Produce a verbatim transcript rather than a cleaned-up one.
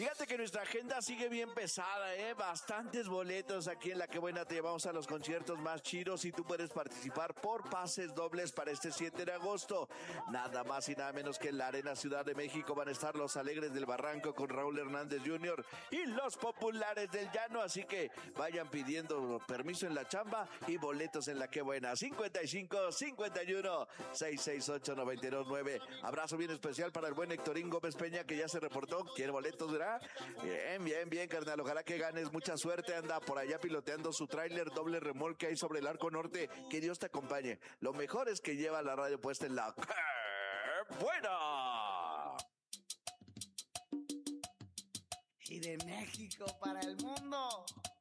Fíjate que nuestra agenda sigue bien pesada, ¿eh? Bastantes boletos aquí en La Que Buena. Te llevamos a los conciertos más chidos y tú puedes participar por pases dobles para este siete de agosto. Nada más y nada menos que en la Arena Ciudad de México van a estar los Alegres del Barranco con Raúl Hernández junior y los Populares del Llano. Así que vayan pidiendo permiso en la chamba y boletos en La Que Buena. cincuenta y cinco, cincuenta y uno, seiscientos sesenta y ocho, noventa y dos nueve. Abrazo bien especial para el buen Héctorín Gómez Peña, que ya se reportó. ¿Quiere boletos, verdad? Bien, bien, bien, carnal. Ojalá que ganes. Mucha suerte. Anda por allá piloteando su tráiler doble remolque ahí sobre el Arco Norte. Que Dios te acompañe. Lo mejor es que lleva la radio puesta en La Que Buena. Y de México para el mundo.